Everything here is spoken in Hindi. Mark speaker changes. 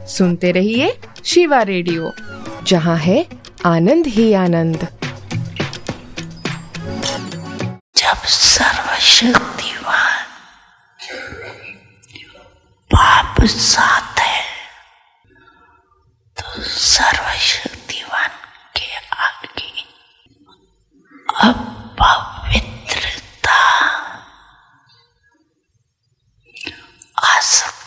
Speaker 1: सुनते रहिए शिवा रेडियो, जहाँ है आनंद ही आनंद।
Speaker 2: जब सर्वशक्तिवान वापस आता है तो सर्वशक्तिवान के आगे अपवित्रता आ सकती